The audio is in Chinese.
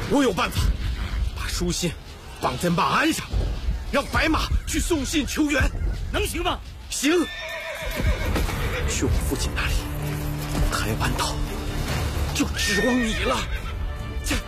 我有办法，把书信绑在马鞍上，让白马去送信求援， 能行吗？ 行。去我父亲那里，台湾岛就指望你了。